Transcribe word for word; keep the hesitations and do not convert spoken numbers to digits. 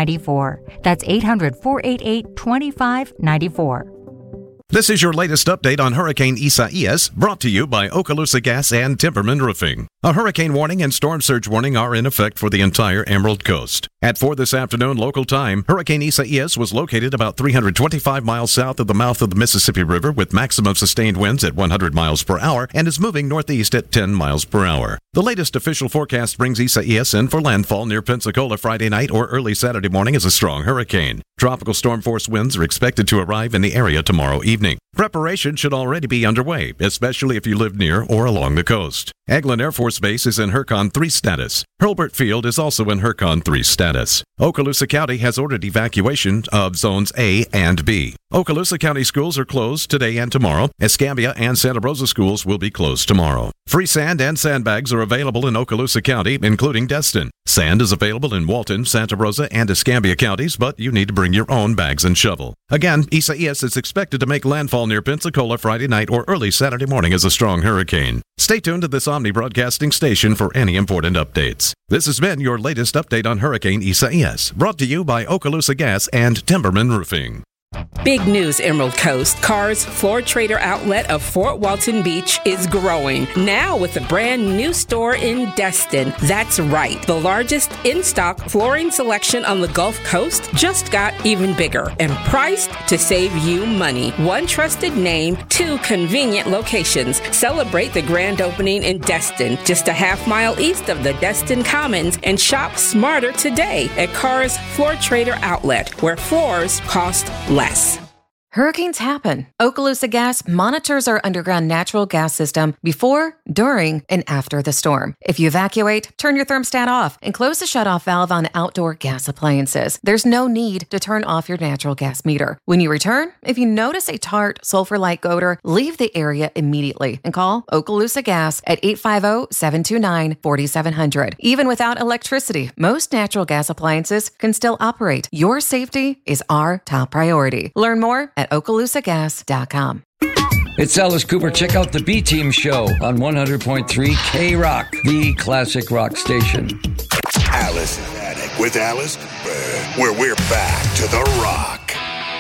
nine four. That's eight hundred, four eight eight, two five nine four. This is your latest update on Hurricane Isaias, brought to you by Okaloosa Gas and Timberman Roofing. A hurricane warning and storm surge warning are in effect for the entire Emerald Coast. At four this afternoon local time, Hurricane Isaias was located about three hundred twenty-five miles south of the mouth of the Mississippi River with maximum sustained winds at one hundred miles per hour and is moving northeast at ten miles per hour. The latest official forecast brings Isaias in for landfall near Pensacola Friday night or early Saturday morning as a strong hurricane. Tropical storm force winds are expected to arrive in the area tomorrow evening. Preparation should already be underway, especially if you live near or along the coast. Eglin Air Force Base is in Hercon three status. Hurlburt Field is also in Hercon three status. Okaloosa County has ordered evacuation of zones A and B. Okaloosa County schools are closed today and tomorrow. Escambia and Santa Rosa schools will be closed tomorrow. Free sand and sandbags are available in Okaloosa County, including Destin. Sand is available in Walton, Santa Rosa, and Escambia counties, but you need to bring your own bags and shovel. Again, Isaias is expected to make landfall near Pensacola Friday night or early Saturday morning as a strong hurricane. Stay tuned to this Omni broadcasting station for any important updates. This has been your latest update on Hurricane Isaias, brought to you by Okaloosa Gas and Timberman Roofing. Big news, Emerald Coast. Carr's Floor Trader outlet of Fort Walton Beach is growing, now with a brand new store in Destin. That's right. The largest in-stock flooring selection on the Gulf Coast just got even bigger and priced to save you money. One trusted name, two convenient locations. Celebrate the grand opening in Destin, just a half mile east of the Destin Commons, and shop smarter today at Carr's Floor Trader outlet, where floors cost less. Hurricanes happen. Okaloosa Gas monitors our underground natural gas system before, during, and after the storm. If you evacuate, turn your thermostat off and close the shutoff valve on outdoor gas appliances. There's no need to turn off your natural gas meter. When you return, if you notice a tart, sulfur-like odor, leave the area immediately and call Okaloosa Gas at eight five zero, seven two nine, four seven zero zero. Even without electricity, most natural gas appliances can still operate. Your safety is our top priority. Learn more at Okaloosa Gas dot com. It's Alice Cooper. Check out the B-Team Show on one hundred point three K-Rock, the classic rock station. Alice is Attic with Alice Cooper, where we're back to the rock.